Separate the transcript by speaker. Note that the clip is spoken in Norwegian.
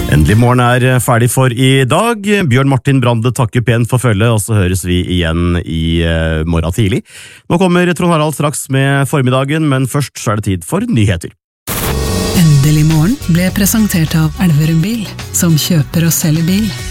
Speaker 1: Endelig morgen ferdig for i dag. Bjørn Martin Brande takker pent for følget, og så høres vi igjen i morgen tidlig. Nå kommer Trond Harald straks med formiddagen, men først så det tid for nyheter.
Speaker 2: Endelig morgen ble presentert av Elverum Bil, som kjøper og selger bil.